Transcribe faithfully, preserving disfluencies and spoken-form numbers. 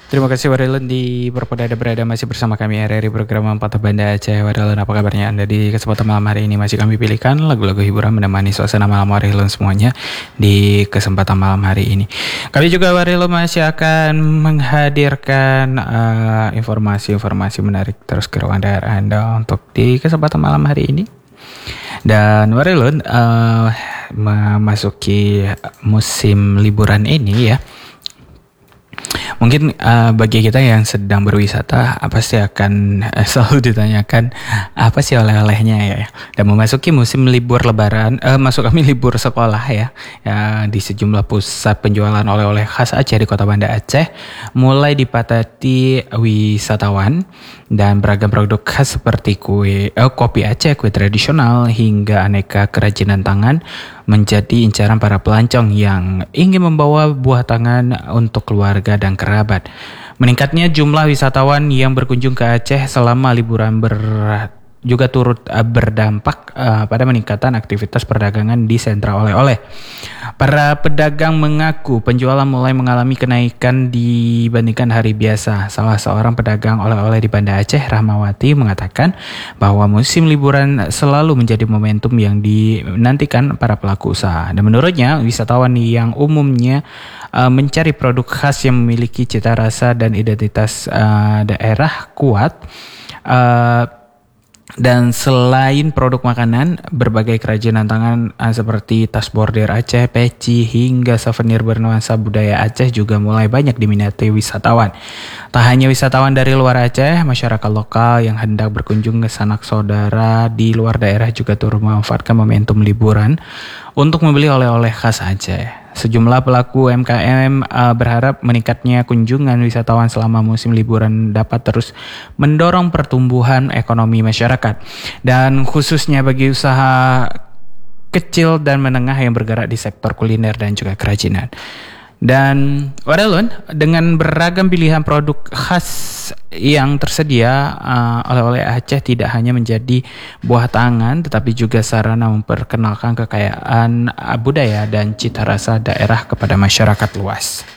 Terima kasih Warilun di berpodada berada masih bersama kami R R I program Empat Banda Aceh. Warilun, apa kabarnya Anda di kesempatan malam hari ini? Masih kami pilihkan lagu-lagu hiburan menemani suasana malam Warilun semuanya di kesempatan malam hari ini. Kami juga Warilun masih akan menghadirkan uh, informasi-informasi menarik terus ke ruang daerah Anda untuk di kesempatan malam hari ini. Dan Warilun uh, memasuki musim liburan ini ya. Mungkin uh, bagi kita yang sedang berwisata, apa sih akan uh, selalu ditanyakan apa sih oleh-olehnya ya. Dan memasuki musim libur lebaran, uh, masuk kami libur sekolah ya, ya di sejumlah pusat penjualan oleh-oleh khas Aceh di Kota Banda Aceh mulai dipadati wisatawan dan beragam produk khas seperti kue, uh, kopi Aceh, kue tradisional hingga aneka kerajinan tangan menjadi incaran para pelancong yang ingin membawa buah tangan untuk keluarga dan kerabat. Meningkatnya jumlah wisatawan yang berkunjung ke Aceh selama liburan ber juga turut uh, berdampak uh, pada peningkatan aktivitas perdagangan di sentra oleh-oleh. Para pedagang mengaku penjualan mulai mengalami kenaikan dibandingkan hari biasa. Salah seorang pedagang oleh-oleh di Banda Aceh, Rahmawati, mengatakan bahwa musim liburan selalu menjadi momentum yang dinantikan para pelaku usaha. Dan menurutnya, wisatawan yang umumnya uh, mencari produk khas yang memiliki cita rasa dan identitas uh, daerah kuat. Uh, Dan selain produk makanan, berbagai kerajinan tangan uh, seperti tas bordir Aceh, peci, hingga souvenir bernuansa budaya Aceh juga mulai banyak diminati wisatawan. Tak hanya wisatawan dari luar Aceh, masyarakat lokal yang hendak berkunjung ke sanak saudara di luar daerah juga turut memanfaatkan momentum liburan untuk membeli oleh-oleh khas Aceh. Sejumlah pelaku U M K M uh, berharap meningkatnya kunjungan wisatawan selama musim liburan dapat terus mendorong pertumbuhan ekonomi masyarakat dan khususnya bagi usaha kecil dan menengah yang bergerak di sektor kuliner dan juga kerajinan. Dan Warilun, dengan beragam pilihan produk khas yang tersedia, uh, oleh-oleh Aceh tidak hanya menjadi buah tangan tetapi juga sarana memperkenalkan kekayaan uh, budaya dan cita rasa daerah kepada masyarakat luas.